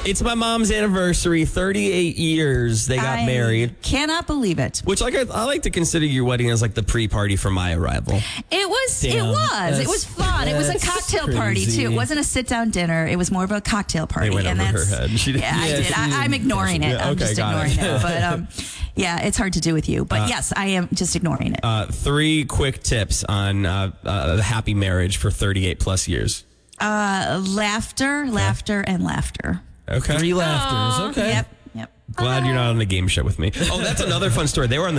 It's my mom's anniversary. 38 years they got married. Cannot believe it. Which I like to consider your wedding as like the pre-party for my arrival. It was. Damn, It was fun. It was a cocktail party too. It wasn't a sit-down dinner. It was more of a cocktail party. It went over her head. She did. Yeah, I did. I'm ignoring it. I'm just ignoring it. But yeah, it's hard to do with you. But yes, I am just ignoring it. 3 quick tips on the happy marriage for 38 plus years. Laughter, and laughter. Okay. 3 laughters. Okay. Yep. Glad you're not on the game show with me. Oh, that's another fun story. They were on the